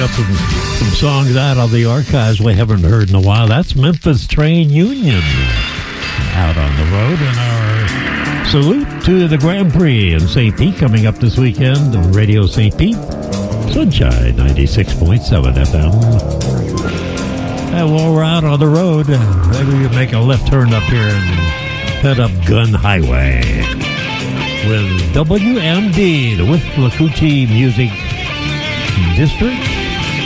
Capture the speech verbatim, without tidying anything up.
got some, some songs out of the archives we haven't heard in a while. That's Memphis Train Union out on the road. And our salute to the Grand Prix in Saint Pete coming up this weekend on Radio Saint Pete. Sunshine ninety-six point seven F M. And while we're out on the road, maybe we make a left turn up here and head up Gun Highway with W M D, the Withla Coochie Music District.